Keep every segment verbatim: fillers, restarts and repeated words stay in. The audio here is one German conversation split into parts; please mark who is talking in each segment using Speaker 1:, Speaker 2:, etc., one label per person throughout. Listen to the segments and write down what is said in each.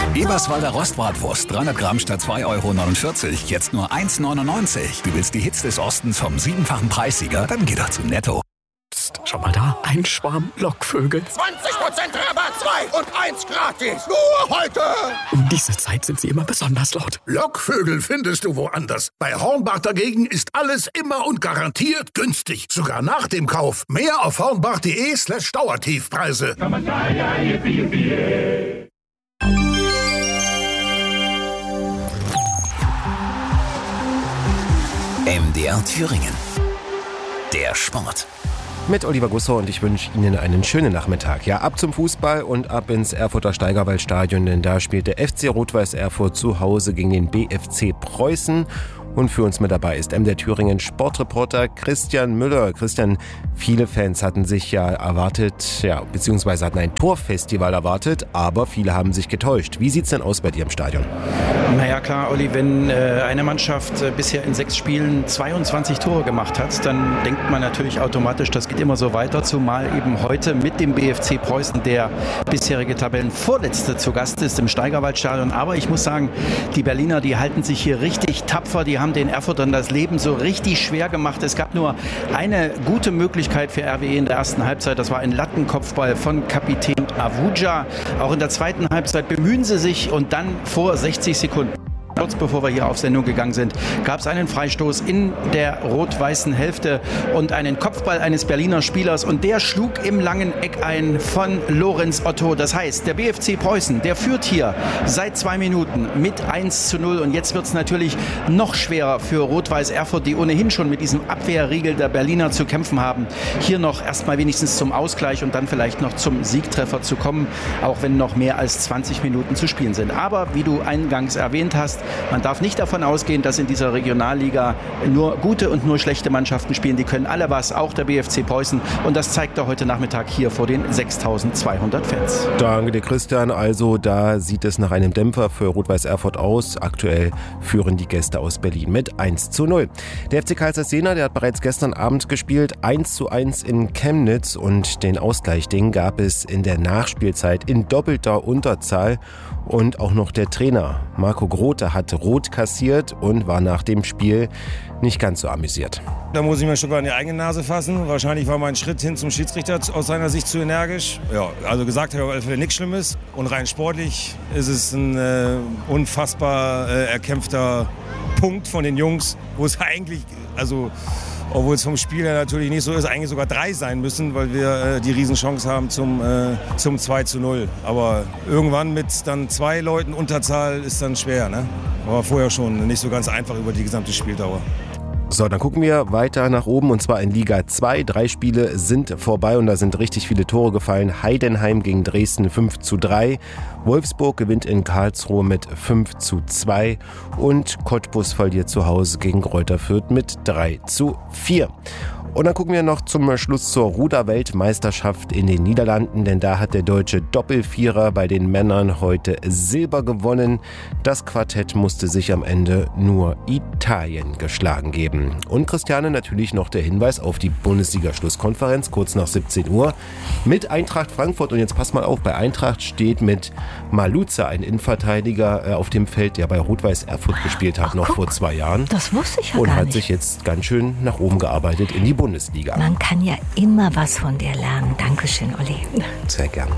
Speaker 1: Eberswalder Rostbratwurst, dreihundert Gramm statt zwei Euro neunundvierzig, jetzt nur eins neunundneunzig. Du willst die Hits des Ostens vom siebenfachen Preissieger? Dann geh doch zu Netto.
Speaker 2: Psst, schau mal da, ein Schwarm Lockvögel.
Speaker 3: zwanzig Prozent Rabatt, zwei und eins gratis. Nur heute.
Speaker 2: Um diese Zeit sind sie immer besonders laut.
Speaker 4: Lockvögel findest du woanders. Bei Hornbach dagegen ist alles immer und garantiert günstig. Sogar nach dem Kauf. Mehr auf hornbach.de slash Dauertiefpreise.
Speaker 1: M D R Thüringen. Der Sport.
Speaker 5: Mit Oliver Gussow und ich wünsche Ihnen einen schönen Nachmittag. Ja, ab zum Fußball und ab ins Erfurter Steigerwaldstadion, denn da spielt der F C Rot-Weiß Erfurt zu Hause gegen den B F C Preußen. Und für uns mit dabei ist M D R Thüringen Sportreporter Christian Müller. Christian, viele Fans hatten sich ja erwartet, ja, beziehungsweise hatten ein Torfestival erwartet, aber viele haben sich getäuscht. Wie sieht's denn aus bei dir im Stadion?
Speaker 6: Naja klar, Olli, wenn äh, eine Mannschaft äh, bisher in sechs Spielen zweiundzwanzig Tore gemacht hat, dann denkt man natürlich automatisch, das geht immer so weiter, zumal eben heute mit dem B F C Preußen der bisherige Tabellenvorletzte zu Gast ist im Steigerwaldstadion. Aber ich muss sagen, die Berliner, die halten sich hier richtig tapfer, die haben den Erfurtern das Leben so richtig schwer gemacht. Es gab nur eine gute Möglichkeit für R W E in der ersten Halbzeit, das war ein Lattenkopfball von Kapitän Avuja. Auch in der zweiten Halbzeit bemühen sie sich und dann vor sechzig Sekunden, kurz bevor wir hier auf Sendung gegangen sind, gab es einen Freistoß in der rot-weißen Hälfte und einen Kopfball eines Berliner Spielers und der schlug im langen Eck ein von Lorenz Otto. Das heißt, der B F C Preußen, der führt hier seit zwei Minuten mit eins zu null und jetzt wird es natürlich noch schwerer für Rot-Weiß Erfurt, die ohnehin schon mit diesem Abwehrriegel der Berliner zu kämpfen haben, hier noch erstmal wenigstens zum Ausgleich und dann vielleicht noch zum Siegtreffer zu kommen, auch wenn noch mehr als zwanzig Minuten zu spielen sind. Aber wie du eingangs erwähnt hast, man darf nicht davon ausgehen, dass in dieser Regionalliga nur gute und nur schlechte Mannschaften spielen. Die können alle was, auch der B F C Preußen. Und das zeigt er heute Nachmittag hier vor den sechstausendzweihundert Fans.
Speaker 5: Danke dir, Christian. Also da sieht es nach einem Dämpfer für Rot-Weiß Erfurt aus. Aktuell führen die Gäste aus Berlin mit eins zu null. Der F C Kaiserslautern, der hat bereits gestern Abend gespielt. eins zu eins in Chemnitz und den Ausgleich, den gab es in der Nachspielzeit in doppelter Unterzahl. Und auch noch der Trainer Marco Grote hat rot kassiert und war nach dem Spiel nicht ganz so amüsiert.
Speaker 7: Da muss ich mir schon an die eigene Nase fassen. Wahrscheinlich war mein Schritt hin zum Schiedsrichter aus seiner Sicht zu energisch. Ja, also gesagt habe ich auf alle Fälle nichts Schlimmes. Und rein sportlich ist es ein äh, unfassbar äh, erkämpfter Punkt von den Jungs, wo es eigentlich, also obwohl es vom Spiel her natürlich nicht so ist, eigentlich sogar drei sein müssen, weil wir äh, die Riesenchance haben zum, äh, zum zwei zu null. Aber irgendwann mit dann zwei Leuten Unterzahl ist dann schwer, ne? Aber vorher schon nicht so ganz einfach über die gesamte Spieldauer.
Speaker 5: So, dann gucken wir weiter nach oben und zwar in Liga zwei. Drei Spiele sind vorbei und da sind richtig viele Tore gefallen. Heidenheim gegen Dresden fünf zu drei. Wolfsburg gewinnt in Karlsruhe mit fünf zu zwei und Cottbus verliert zu Hause gegen Greuther Fürth mit drei zu vier. Und dann gucken wir noch zum Schluss zur Ruder-Weltmeisterschaft in den Niederlanden, denn da hat der deutsche Doppelvierer bei den Männern heute Silber gewonnen. Das Quartett musste sich am Ende nur Italien geschlagen geben. Und Christiane, natürlich noch der Hinweis auf die Bundesliga-Schlusskonferenz kurz nach siebzehn Uhr mit Eintracht Frankfurt. Und jetzt pass mal auf, bei Eintracht steht mit Maluza ein Innenverteidiger auf dem Feld, der bei Rot-Weiß Erfurt gespielt hat,
Speaker 8: Ach,
Speaker 5: noch
Speaker 8: guck,
Speaker 5: vor zwei Jahren.
Speaker 8: Das wusste ich ja
Speaker 5: und
Speaker 8: gar
Speaker 5: hat
Speaker 8: nicht.
Speaker 5: sich jetzt ganz schön nach oben gearbeitet in die Bundesliga.
Speaker 8: Man kann ja immer was von dir lernen. Dankeschön, Olli.
Speaker 5: Sehr gern.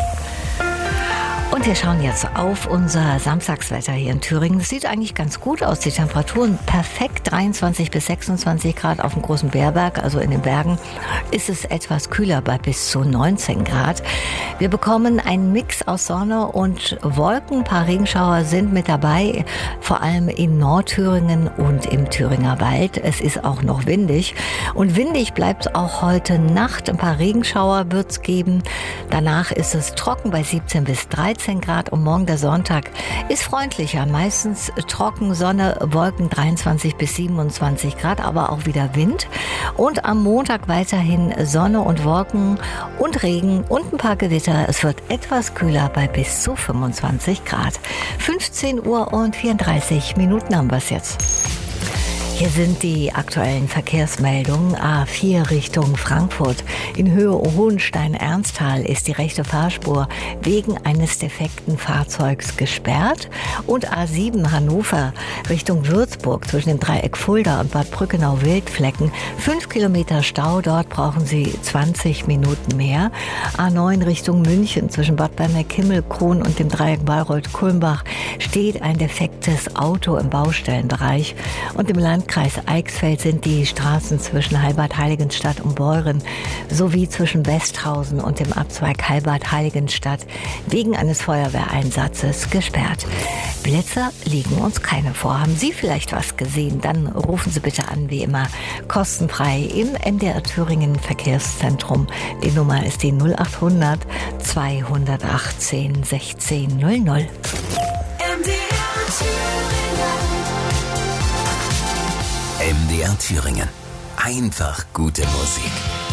Speaker 8: Und wir schauen jetzt auf unser Samstagswetter hier in Thüringen. Es sieht eigentlich ganz gut aus. Die Temperaturen perfekt, dreiundzwanzig bis sechsundzwanzig Grad auf dem Großen Bärberg, also in den Bergen, ist es etwas kühler bei bis zu neunzehn Grad. Wir bekommen einen Mix aus Sonne und Wolken. Ein paar Regenschauer sind mit dabei, vor allem in Nordthüringen und im Thüringer Wald. Es ist auch noch windig. Und windig bleibt es auch heute Nacht. Ein paar Regenschauer wird es geben. Danach ist es trocken bei siebzehn bis dreizehn Grad und morgen der Sonntag ist freundlicher. Meistens trocken, Sonne, Wolken dreiundzwanzig bis siebenundzwanzig Grad, aber auch wieder Wind. Und am Montag weiterhin Sonne und Wolken und Regen und ein paar Gewitter. Es wird etwas kühler bei bis zu fünfundzwanzig Grad. fünfzehn Uhr und vierunddreißig Minuten haben wir es jetzt. Hier sind die aktuellen Verkehrsmeldungen. A vier Richtung Frankfurt. In Höhe Hohenstein-Ernsthal ist die rechte Fahrspur wegen eines defekten Fahrzeugs gesperrt. Und A sieben Hannover Richtung Würzburg zwischen dem Dreieck Fulda und Bad Brückenau-Wildflecken. Fünf Kilometer Stau, dort brauchen Sie zwanzig Minuten mehr. A neun Richtung München zwischen Bad Berneck-Himmelkron und dem Dreieck Bayreuth-Kulmbach steht ein defektes Auto im Baustellenbereich. Und im Landkreis Eichsfeld sind die Straßen zwischen Heilbad-Heiligenstadt und Beuren sowie zwischen Westhausen und dem Abzweig Heilbad-Heiligenstadt wegen eines Feuerwehreinsatzes gesperrt. Blitzer liegen uns keine vor. Haben Sie vielleicht was gesehen? Dann rufen Sie bitte an, wie immer, kostenfrei im N D R Thüringen Verkehrszentrum. Die Nummer ist die null acht hundert zweihundertachtzehn sechzehn null null.
Speaker 9: M D R Thüringen. Einfach gute Musik.